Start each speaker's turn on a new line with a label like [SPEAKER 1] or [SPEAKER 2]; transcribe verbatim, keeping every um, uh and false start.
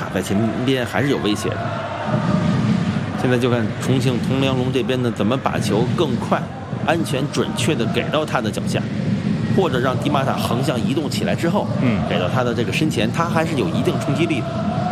[SPEAKER 1] 在前边还是有威胁的。现在就看重庆铜梁龙这边呢，怎么把球更快、安全、准确的给到他的脚下，或者让迪马塔横向移动起来之后，
[SPEAKER 2] 嗯，
[SPEAKER 1] 给到他的这个身前，他还是有一定冲击力的。